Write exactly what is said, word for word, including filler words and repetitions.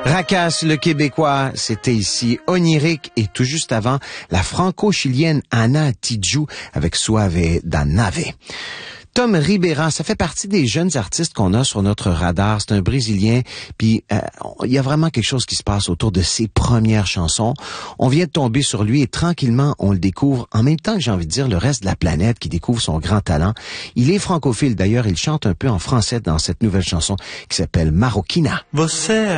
Racas, le Québécois, c'était ici Onirique et tout juste avant, la franco-chilienne Ana Tijoux avec Suave da Nave. Tom Ribera, ça fait partie des jeunes artistes qu'on a sur notre radar. C'est un Brésilien, puis euh, il y a vraiment quelque chose qui se passe autour de ses premières chansons. On vient de tomber sur lui et tranquillement, on le découvre. En même temps que j'ai envie de dire le reste de la planète qui découvre son grand talent. Il est francophile d'ailleurs, il chante un peu en français dans cette nouvelle chanson qui s'appelle Marroquina. Você